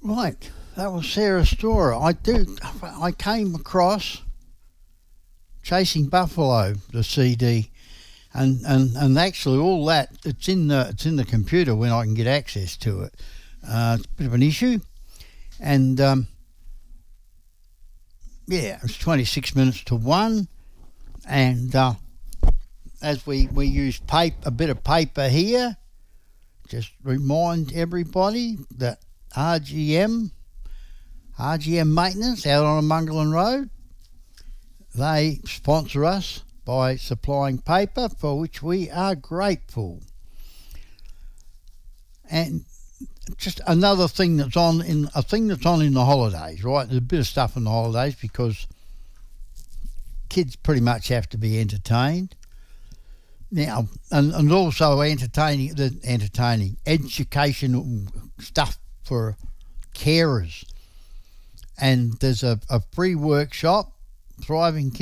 Right, that was Sarah Storer. I came across Chasing Buffalo, the CD, and actually all that it's in the computer when I can get access to it. It's a bit of an issue, and it's 26 minutes to 1, and as we use a bit of paper here, just remind everybody that RGM Maintenance out on Mungalan Road, they sponsor us by supplying paper, for which we are grateful. And just another thing that's on in the holidays, right? There's a bit of stuff in the holidays because kids pretty much have to be entertained. Now, and also educational stuff for carers. And there's a free workshop, Thriving